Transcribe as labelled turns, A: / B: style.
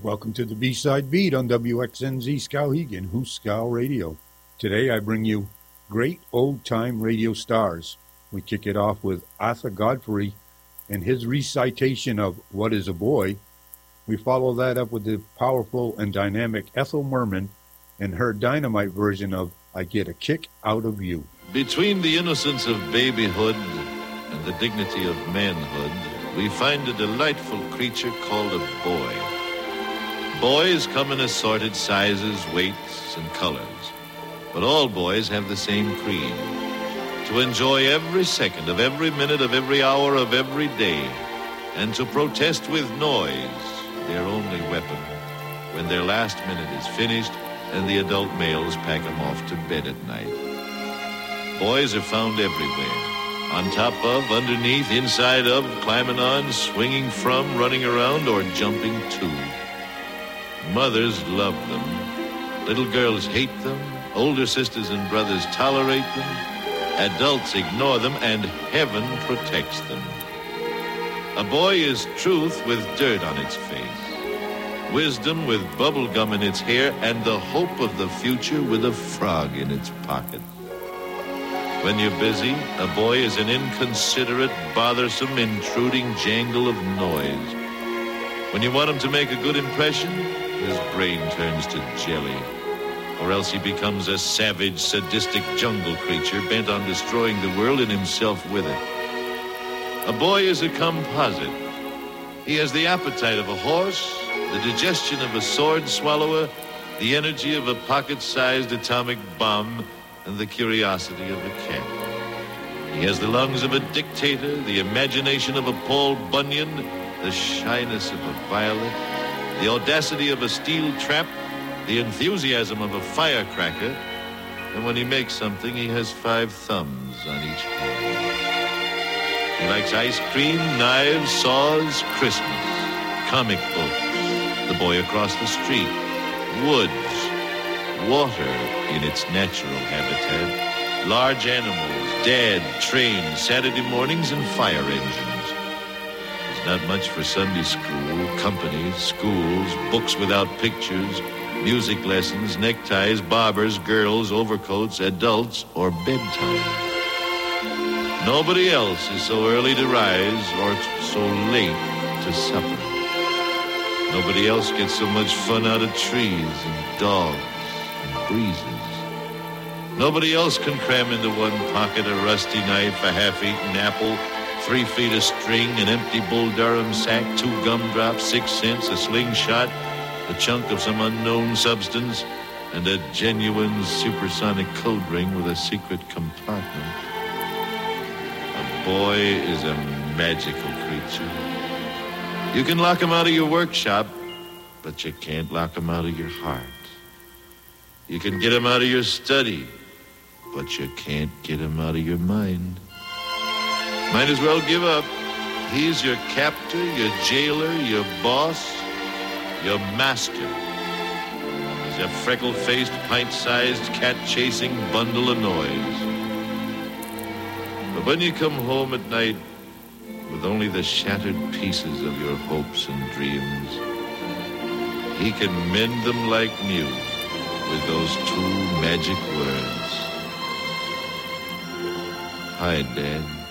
A: Welcome to the B-Side Beat on WXNZ Skowhegan, Hooskow Radio. Today I bring you great old-time radio stars. We kick it off with Arthur Godfrey and his recitation of What is a Boy. We follow that up with the powerful and dynamic Ethel Merman and her dynamite version of I Get a Kick Out of You.
B: Between the innocence of babyhood and the dignity of manhood, we find a delightful creature called a boy. Boys come in assorted sizes, weights, and colors. But all boys have the same creed: to enjoy every second of every minute of every hour of every day, and to protest with noise, their only weapon, when their last minute is finished and the adult males pack them off to bed at night. Boys are found everywhere: on top of, underneath, inside of, climbing on, swinging from, running around, or jumping to. Mothers love them. Little girls hate them. Older sisters and brothers tolerate them. Adults ignore them, and heaven protects them. A boy is truth with dirt on its face, wisdom with bubble gum in its hair, and the hope of the future with a frog in its pocket. When you're busy, a boy is an inconsiderate, bothersome, intruding jangle of noise. When you want him to make a good impression, his brain turns to jelly. Or else he becomes a savage, sadistic jungle creature bent on destroying the world and himself with it. A boy is a composite. He has the appetite of a horse, the digestion of a sword swallower, the energy of a pocket-sized atomic bomb, and the curiosity of a cat. He has the lungs of a dictator, the imagination of a Paul Bunyan, the shyness of a violet, the audacity of a steel trap, the enthusiasm of a firecracker, and when he makes something, he has 5 thumbs on each hand. He likes ice cream, knives, saws, Christmas, comic books, the boy across the street, woods, water in its natural habitat, large animals, dad, trains, Saturday mornings, and fire engines. There's not much for Sunday school, company, schools, books without pictures, music lessons, neckties, barbers, girls, overcoats, adults, or bedtime. Nobody else is so early to rise or so late to supper. Nobody else gets so much fun out of trees and dogs and breezes. Nobody else can cram into one pocket a rusty knife, a half-eaten apple, 3 feet of string, an empty Bull Durham sack, 2 gumdrops, 6 cents, a slingshot, a chunk of some unknown substance, and a genuine supersonic code ring with a secret compartment. A boy is a magical creature. You can lock him out of your workshop, but you can't lock him out of your heart. You can get him out of your study, but you can't get him out of your mind. Might as well give up. He's your captor, your jailer, your boss, your master. He's a freckle-faced, pint-sized, cat-chasing bundle of noise. But when you come home at night with only the shattered pieces of your hopes and dreams, he can mend them like new with those 2 magic words. Hi, Dad.